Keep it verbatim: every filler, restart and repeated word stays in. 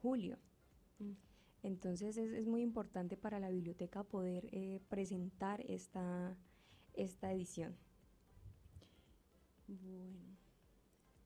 julio. Mm. Entonces es, es muy importante para la biblioteca poder eh, presentar esta, esta edición. Bueno.